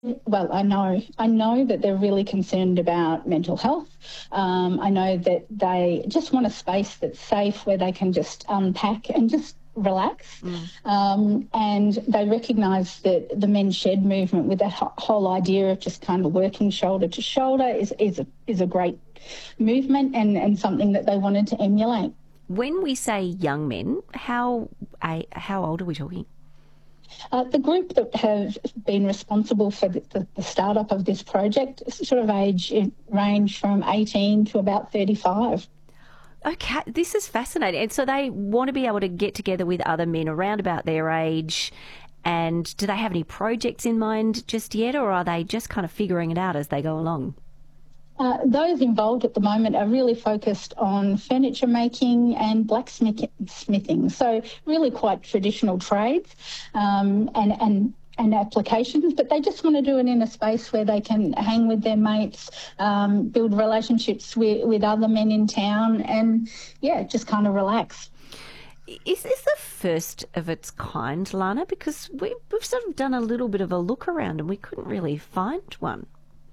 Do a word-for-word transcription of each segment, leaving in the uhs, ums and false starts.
Well, I know. I know that they're really concerned about mental health. Um, I know that they just want a space that's safe where they can just unpack and just relax. Mm. Um, and they recognise that the men's shed movement, with that ho- whole idea of just kind of working shoulder to shoulder, is is a, is a great movement and, and something that they wanted to emulate. When we say young men, how uh, how old are we talking? Uh, the group that have been responsible for the, the, the startup of this project sort of age range from eighteen to about thirty-five. Okay, this is fascinating. And so they want to be able to get together with other men around about their age. And do they have any projects in mind just yet, or are they just kind of figuring it out as they go along? Uh, those involved at the moment are really focused on furniture making and blacksmithing, so really quite traditional trades um, and, and and applications, but they just want to do it in a space where they can hang with their mates, um, build relationships with, with other men in town and, yeah, just kind of relax. Is this the first of its kind, Lana? Because we, we've sort of done a little bit of a look around and we couldn't really find one.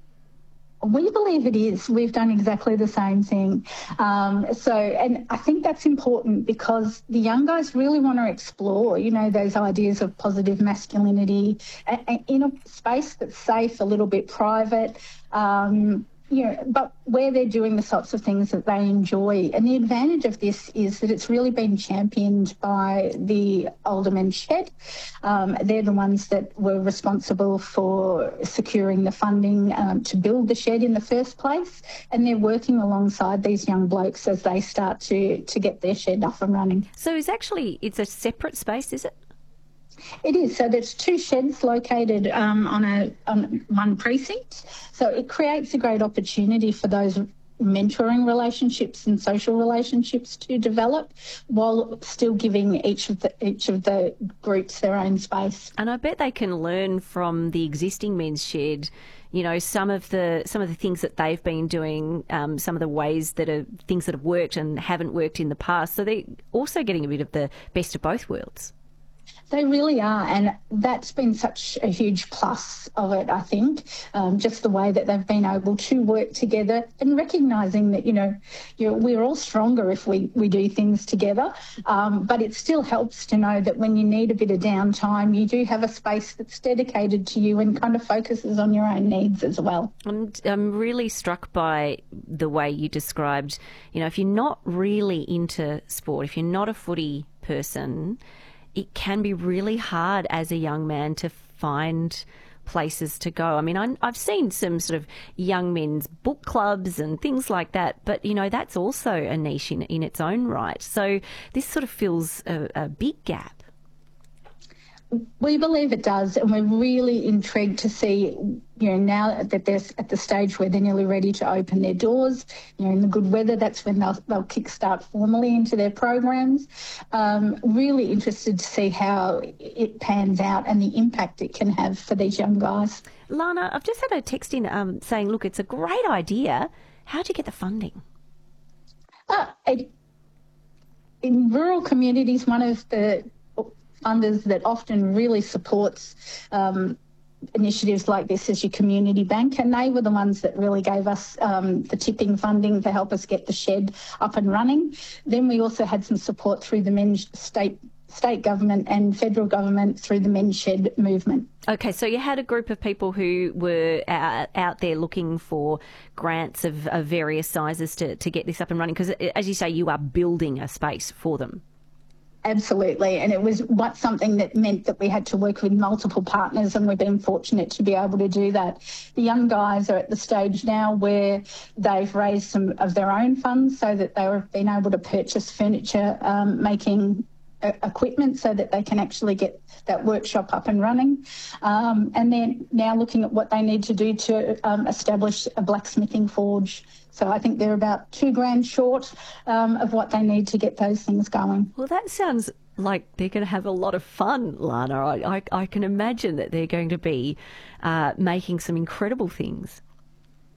We believe it is. We've done exactly the same thing. Um, so, and I think that's important because the young guys really want to explore, you know, those ideas of positive masculinity a- a- in a space that's safe, a little bit private, um, you know, but where they're doing the sorts of things that they enjoy. And the advantage of this is that it's really been championed by the Alderman Shed. Um, they're the ones that were responsible for securing the funding um, to build the shed in the first place. And they're working alongside these young blokes as they start to, to get their shed up and running. So it's actually, it's a separate space, is it? It is. So there's two sheds located um, on a on one precinct. So it creates a great opportunity for those mentoring relationships and social relationships to develop, while still giving each of the each of the groups their own space. And I bet they can learn from the existing men's shed, you know, some of the some of the things that they've been doing, um, some of the ways that are things that have worked and haven't worked in the past. So they're also getting a bit of the best of both worlds. They really are, and that's been such a huge plus of it, I think, um, just the way that they've been able to work together and recognising that, you know, you're, we're all stronger if we, we do things together, um, but it still helps to know that when you need a bit of downtime, you do have a space that's dedicated to you and kind of focuses on your own needs as well. I'm, I'm really struck by the way you described, you know, if you're not really into sport, if you're not a footy person, it can be really hard as a young man to find places to go. I mean, I, I've seen some sort of young men's book clubs and things like that, but, you know, that's also a niche in, in its own right. So this sort of fills a, a big gap. We believe it does, and we're really intrigued to see, you know, now that they're at the stage where they're nearly ready to open their doors, you know, in the good weather, that's when they'll, they'll kickstart formally into their programs. Um, really interested to see how it pans out and the impact it can have for these young guys. Lana, I've just had a text in um, saying, look, it's a great idea. How do you get the funding? Uh, it, in rural communities, one of the funders that often really supports um, initiatives like this is your community bank, and they were the ones that really gave us um, the tipping funding to help us get the shed up and running. Then we also had some support through the men's state state government and federal government through the men's shed movement. Okay, so you had a group of people who were out, out there looking for grants of, of various sizes to, to get this up and running, because as you say, you are building a space for them. Absolutely, and it was what something that meant that we had to work with multiple partners, and we've been fortunate to be able to do that. The young guys are at the stage now where they've raised some of their own funds so that they've been able to purchase furniture um, making uh, equipment so that they can actually get that workshop up and running. Um, and then now looking at what they need to do to um, establish a blacksmithing forge. So I think they're about two grand short um, of what they need to get those things going. Well, that sounds like they're going to have a lot of fun, Lana. I, I, I can imagine that they're going to be uh, making some incredible things.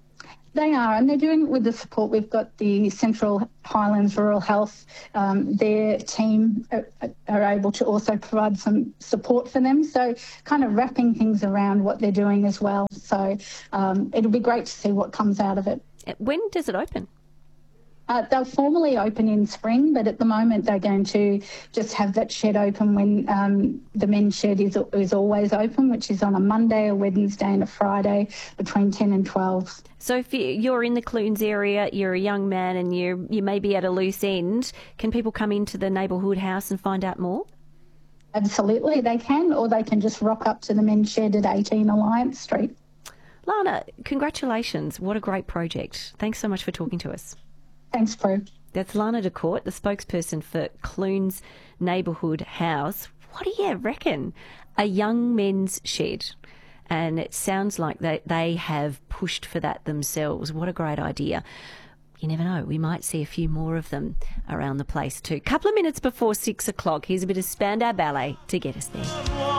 They are, and they're doing it with the support. We've got the Central Highlands Rural Health. Um, their team are, are able to also provide some support for them. So kind of wrapping things around what they're doing as well. So um, it'll be great to see what comes out of it. When does it open? Uh, they'll formally open in spring, but at the moment they're going to just have that shed open when um, the men's shed is, is always open, which is on a Monday, a Wednesday and a Friday between ten and twelve. So if you're in the Clunes area, you're a young man and you you may be at a loose end, can people come into the neighbourhood house and find out more? Absolutely, they can, or they can just rock up to the men's shed at eighteen Alliance Street. Lana, congratulations. What a great project. Thanks so much for talking to us. Thanks, Prue. That's Lana DeCourt, the spokesperson for Clunes Neighbourhood House. What do you reckon? A young men's shed. And it sounds like they, they have pushed for that themselves. What a great idea. You never know, we might see a few more of them around the place too. Couple of minutes before six o'clock, here's a bit of Spandau Ballet to get us there.